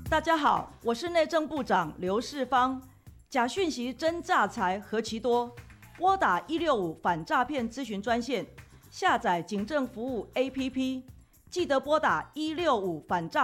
大家好，我是内政部长刘世芳。假讯息真诈财何其多，拨打165反诈骗咨询专线，下载警政服务 APP， 记得拨打165反诈